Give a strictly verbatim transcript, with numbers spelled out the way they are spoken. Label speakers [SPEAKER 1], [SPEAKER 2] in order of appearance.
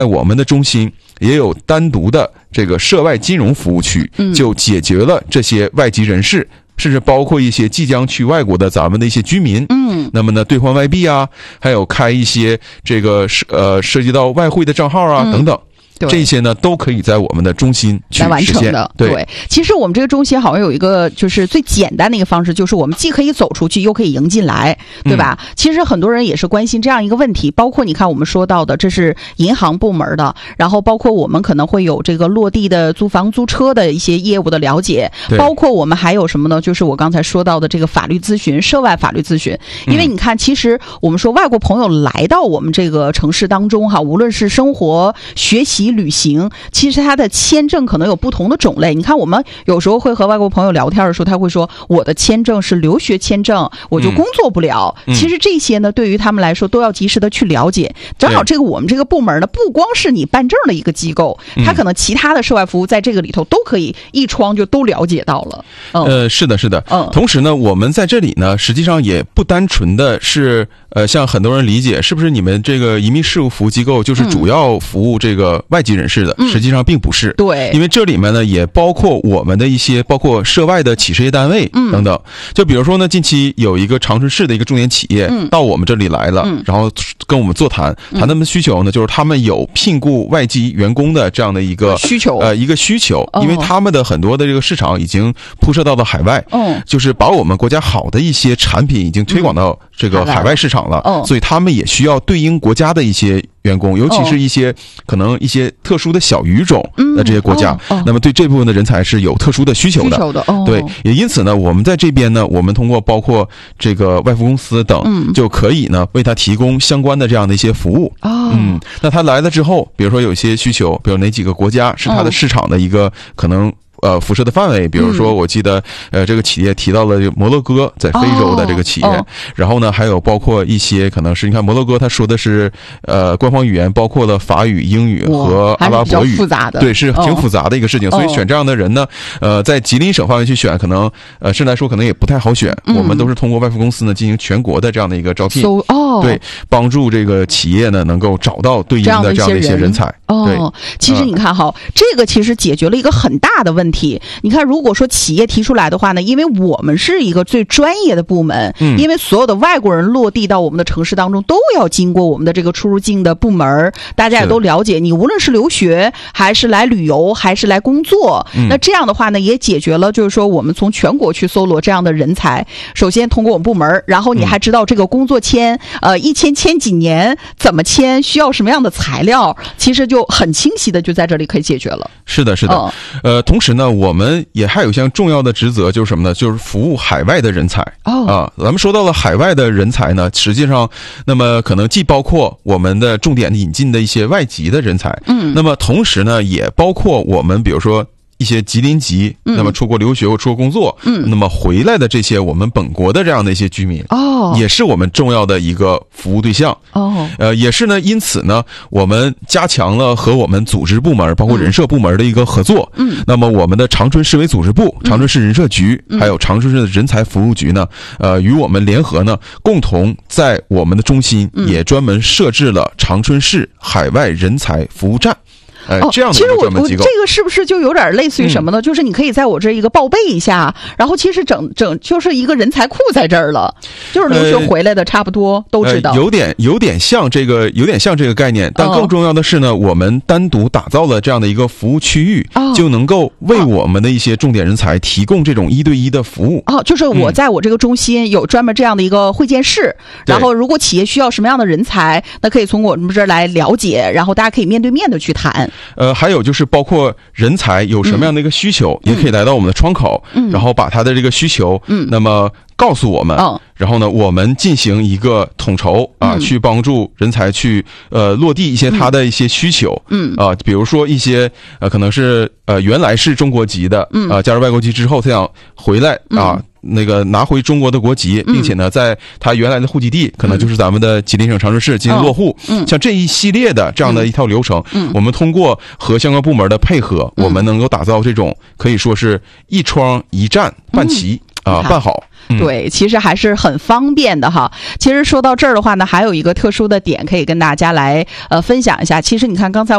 [SPEAKER 1] 我们的中心也有单独的这个涉外金融服务区，就解决了这些外籍人士，甚至包括一些即将去外国的咱们的一些居民，嗯，那么呢，兑换外币啊，还有开一些这个呃涉及到外汇的账号啊、嗯、等等。这些呢都可以在我们的中心去
[SPEAKER 2] 来完成的。对，对其实我们这个中心好像有一个就是最简单的一个方式，就是我们既可以走出去，又可以迎进来，对吧？嗯、其实很多人也是关心这样一个问题，包括你看我们说到的，这是银行部门的，然后包括我们可能会有这个落地的租房租车的一些业务的了解，包括我们还有什么呢？就是我刚才说到的这个法律咨询、涉外法律咨询。因为你看，其实我们说外国朋友来到我们这个城市当中哈，无论是生活、学习、旅行，其实他的签证可能有不同的种类。你看我们有时候会和外国朋友聊天的时候，他会说我的签证是留学签证，我就工作不了、嗯、其实这些呢对于他们来说都要及时的去了解。正好这个我们这个部门呢，不光是你办证的一个机构，他可能其他的涉外服务在这个里头都可以一窗就都了解到了、
[SPEAKER 1] 嗯、呃，是的是的、嗯、同时呢我们在这里呢实际上也不单纯的是呃，像很多人理解是不是你们这个移民事务服务机构就是主要服务这个外籍人士的、嗯、实际上并不是。
[SPEAKER 2] 对，
[SPEAKER 1] 因为这里面呢也包括我们的一些包括涉外的企事业单位等等、嗯、就比如说呢近期有一个长春市的一个重点企业、嗯、到我们这里来了、嗯、然后跟我们座谈谈他们的需求呢，就是他们有聘雇外籍员工的这样的一个
[SPEAKER 2] 需求
[SPEAKER 1] 呃一个需求、哦、因为他们的很多的这个市场已经铺设到了海外、哦、就是把我们国家好的一些产品已经推广到这个海外市场了、嗯、所以他们也需要对应国家的一些员工，尤其是一些、哦、可能一些特殊的小语种的这些国家、嗯哦哦、那么对这部分的人才是有特殊的需求的, 需求的、哦、对，也因此呢我们在这边呢，我们通过包括这个外服公司等、嗯、就可以呢为他提供相关的这样的一些服务、哦、嗯，那他来了之后比如说有些需求，比如哪几个国家是他的市场的一个可能呃，辐射的范围，比如说，我记得，呃，这个企业提到了摩洛哥在非洲的这个企业，哦哦、然后呢，还有包括一些可能是，你看摩洛哥，他说的是，呃，官方语言包括了法语、英语和阿拉伯语，
[SPEAKER 2] 复杂的，
[SPEAKER 1] 对，是挺复杂的一个事情，哦、所以选这样的人呢，呃，在吉林省范围去选，可能，呃，甚至来说可能也不太好选，嗯、我们都是通过外服公司呢进行全国的这样的一个招聘，
[SPEAKER 2] so, 哦，
[SPEAKER 1] 对，帮助这个企业呢能够找到对应的这样的一些人才。
[SPEAKER 2] 哦，对，其实你看哈、嗯，这个其实解决了一个很大的问题。你看，如果说企业提出来的话呢，因为我们是一个最专业的部门，嗯，因为所有的外国人落地到我们的城市当中，都要经过我们的这个出入境的部门，大家也都了解。你无论是留学，还是来旅游，还是来工作，嗯、那这样的话呢，也解决了就是说我们从全国去搜罗这样的人才。首先通过我们部门，然后你还知道这个工作签，嗯、呃，一签签几年，怎么签，需要什么样的材料，其实就很清晰的就在这里可以解决了。
[SPEAKER 1] 是的，是的。哦、呃，同时呢，我们也还有一项重要的职责，就是什么呢？就是服务海外的人才。哦，啊，咱们说到了海外的人才呢，实际上，那么可能既包括我们的重点引进的一些外籍的人才，嗯，那么同时呢，也包括我们比如说一些吉林籍，那么出国留学或出国工作，嗯，那么回来的这些我们本国的这样的一些居民，哦，也是我们重要的一个服务对象，哦，呃，也是呢，因此呢，我们加强了和我们组织部门，包括人社部门的一个合作，嗯，那么我们的长春市委组织部、长春市人社局，嗯、还有长春市的人才服务局呢，呃，与我们联合呢，共同在我们的中心也专门设置了长春市海外人才服务站。哎，这样的一个专门机构，
[SPEAKER 2] 其实我我这个是不是就有点类似于什么呢？嗯、就是你可以在我这一个报备一下，然后其实整整就是一个人才库在这儿了，就是留学回来的差不多、呃、都知道，
[SPEAKER 1] 呃、有点有点像这个有点像这个概念，但更重要的是呢，哦、我们单独打造了这样的一个服务区域，哦、就能够为我们的一些重点人才提供这种一对一的服务。
[SPEAKER 2] 哦，就是我在我这个中心有专门这样的一个会见室，嗯、然后如果企业需要什么样的人才，那可以从我们这儿来了解，然后大家可以面对面的去谈。
[SPEAKER 1] 呃，还有就是包括人才有什么样的一个需求，嗯、也可以来到我们的窗口，嗯、然后把他的这个需求，嗯，那么告诉我们，哦、然后呢，我们进行一个统筹啊，嗯、去帮助人才去呃落地一些他的一些需求，嗯啊，比如说一些呃可能是呃原来是中国籍的，嗯啊，加入外国籍之后他想回来啊。嗯那个拿回中国的国籍，并且呢，在他原来的户籍地，可能就是咱们的吉林省长春市进行落户。嗯，像这一系列的这样的一套流程，嗯，我们通过和相关部门的配合，我们能够打造这种可以说是一窗一站办齐啊，办好。
[SPEAKER 2] 对，其实还是很方便的哈。其实说到这儿的话呢，还有一个特殊的点可以跟大家来呃分享一下。其实你看刚才